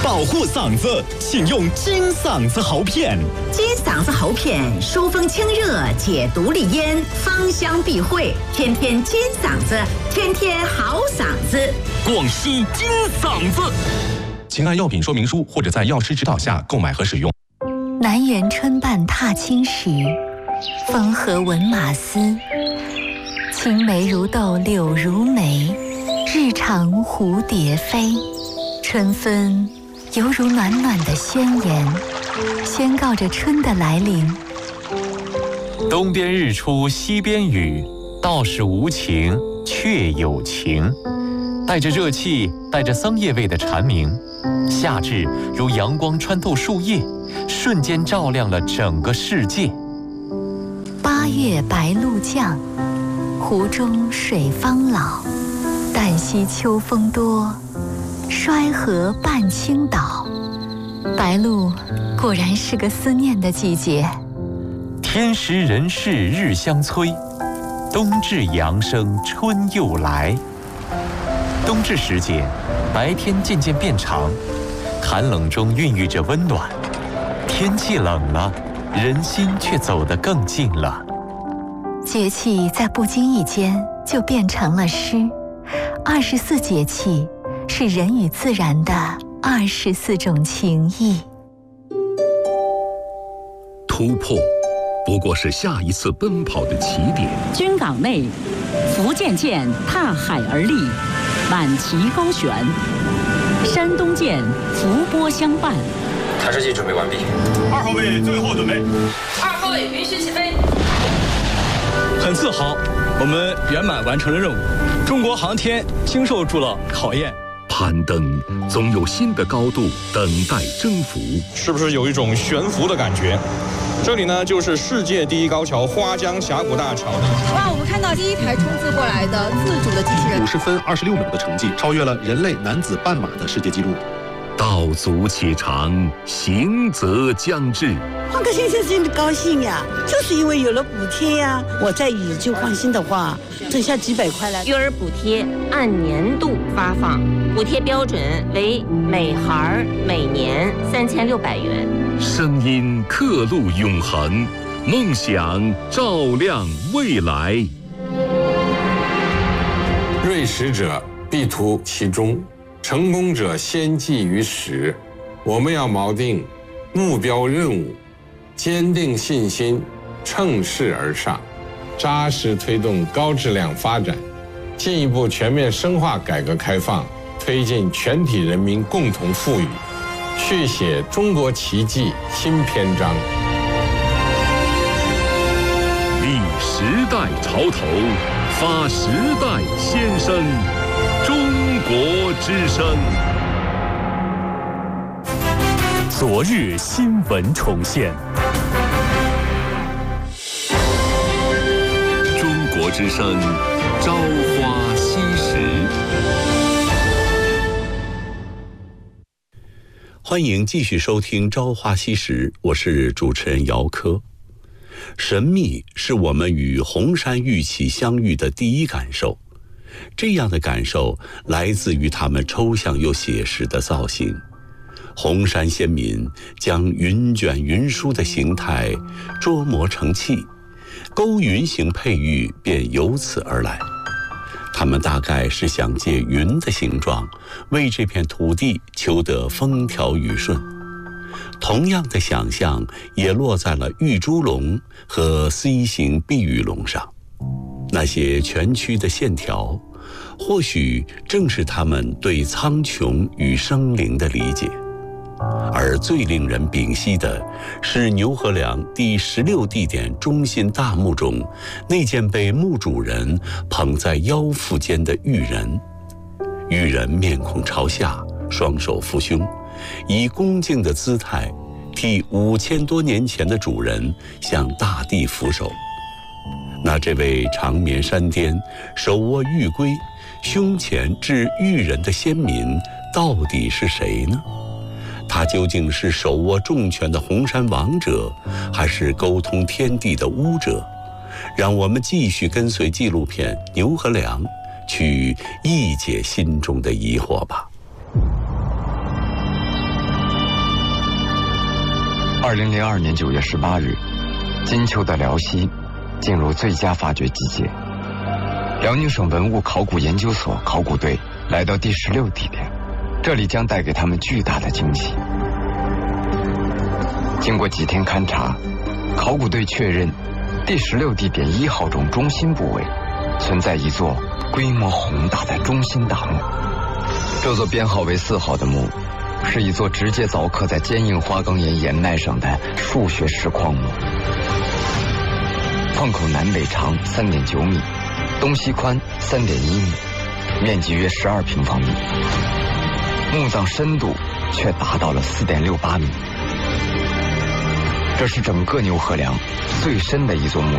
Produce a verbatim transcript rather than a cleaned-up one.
保护嗓子，请用金嗓子喉片。 金嗓子喉片疏风清热，解毒利咽，芳香避秽，天天金嗓子，天天好嗓子。 广西金嗓子。 请按药品说明书或者在药师指导下购买和使用。 南园春半踏青时，风和闻马嘶。青梅如豆柳如眉，日长蝴蝶飞。春分犹如暖暖的宣言，宣告着春的来临。 东边日出西边雨，道是无晴却有晴。带着热气，带着桑叶味的蝉鸣，夏至如阳光穿透树叶，瞬间照亮了整个世界。 八月白露降，湖中水方老。旦夕秋风多，衰河半倾倒。白露果然是个思念的季节。 天时人事日相催，冬至阳生春又来。冬至时节，白天渐渐变长，寒冷中孕育着温暖。天气冷了，人心却走得更近了。 节气在不经意间就变成了诗。二十四节气是人与自然的二十四种情谊。 突破不过是下一次奔跑的起点。 军港内，福建舰踏海而立，满旗高悬；山东舰伏波相伴。 弹射器准备完毕。 二号位最后准备。 二号位允许起飞。 很自豪，我们圆满完成了任务。中国航天经受住了考验。 攀登总有新的高度等待征服。 是不是有一种悬浮的感觉？这里呢，就是世界第一高桥花江峡谷大桥。 哇，我们看到第一台冲刺过来的自主的机器人， 五十分二十六秒的成绩，超越了人类男子半马的世界纪录。 道阻且长，行则将至。 换个先生真的高兴呀，就是因为有了补贴呀。我在宇宙放心的话，挣下几百块来。 育儿补贴按年度发放，补贴标准为每孩每年三千六百元。 声音刻录永恒，梦想照亮未来。 锐识者必图其中，成功者先记于始。我们要锚定目标任务，坚定信心，乘势而上，扎实推动高质量发展，进一步全面深化改革开放，推进全体人民共同富裕，续写中国奇迹新篇章。 立时代潮头，发时代先声，中国之声。 昨日新闻重现。 中国之声，朝花夕拾。欢迎继续收听《朝花夕拾》，我是主持人姚科。神秘是我们与红山玉器相遇的第一感受，这样的感受来自于它们抽象又写实的造型。红山先民将云卷云舒的形态琢磨成器，勾云形配玉便由此而来。他们大概是想借云的形状，为这片土地求得风调雨顺。同样的想象也落在了玉猪龙和 C 形碧玉龙上。那些蜷曲的线条，或许正是他们对苍穹与生灵的理解。而最令人屏息的是牛河梁第十六地点中心大墓中那件被墓主人捧在腰腹间的玉人。玉人面孔朝下，双手扶胸，以恭敬的姿态替五千多年前的主人向大地俯首。那这位长眠山巅，手握玉圭，胸前置玉人的先民到底是谁呢？他究竟是手握重权的红山王者，还是沟通天地的巫者？让我们继续跟随纪录片《牛和梁》，去一解心中的疑惑吧。 二零零二年九月十八日，金秋的辽西进入最佳发掘季节。辽宁省文物考古研究所考古队来到第十六地点，这里将带给他们巨大的惊喜。经过几天勘察，考古队确认第十六地点一号中中心部位存在一座规模宏大的中心大墓。这座编号为四号的墓是一座直接凿刻在坚硬花岗岩岩脉上的数学石矿墓，矿口南北长 三点九米，东西宽 三点一米，面积约十二平方米，墓葬深度却达到了 四点六八米。这是整个牛河梁最深的一座墓